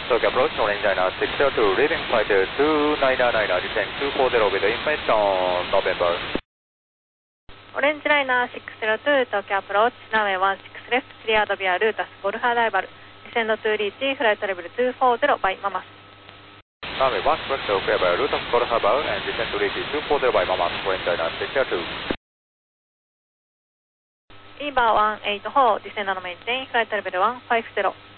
Tokyo approach, Orange Liner 602, leaving flight 2999, descend 240 with information, November. Orange Liner 602, Tokyo approach, runway 16 left, cleared via Lutas, Golf arrival, descend to reach flight level 240 by Mamas. Runway 16 left, cleared via Lutas, Golf arrival, and descend to reach 240 by Mamas, Orange Liner 602. EVA 184, descend and maintain, flight level 150.